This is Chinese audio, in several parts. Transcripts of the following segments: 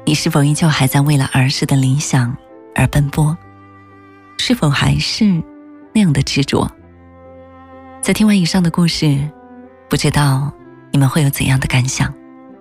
你是否依旧还在为了儿时的理想而奔波？是否还是那样的执着？在听完以上的故事，不知道你们会有怎样的感想？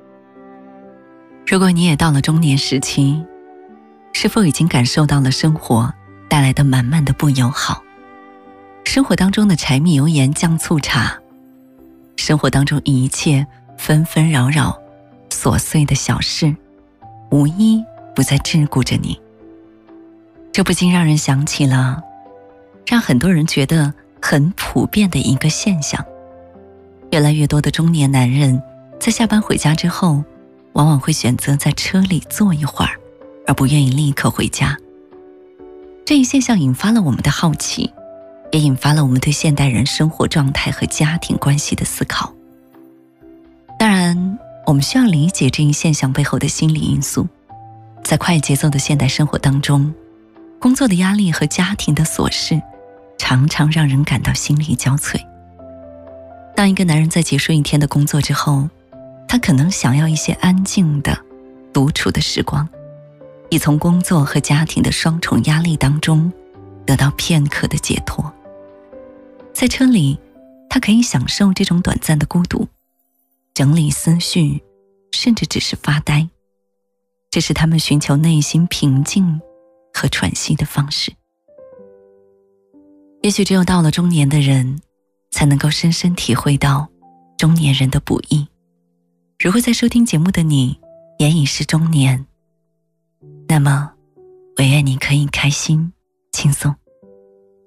如果你也到了中年时期，是否已经感受到了生活带来的满满的不友好？生活当中的柴米油盐酱醋茶，生活当中一切纷纷扰扰琐碎的小事，无一不在桎梏着你。这不禁让人想起了让很多人觉得很普遍的一个现象，越来越多的中年男人在下班回家之后，往往会选择在车里坐一会儿，而不愿意立刻回家。这一现象引发了我们的好奇，也引发了我们对现代人生活状态和家庭关系的思考。当然，我们需要理解这一现象背后的心理因素。在快节奏的现代生活当中，工作的压力和家庭的琐事常常让人感到心力交瘁。当一个男人在结束一天的工作之后，他可能想要一些安静的独处的时光，以从工作和家庭的双重压力当中得到片刻的解脱。在车里，他可以享受这种短暂的孤独，整理思绪，甚至只是发呆。这是他们寻求内心平静和喘息的方式。也许只有到了中年的人，才能够深深体会到中年人的不易。如果在收听节目的你也已是中年，那么我愿你可以开心轻松。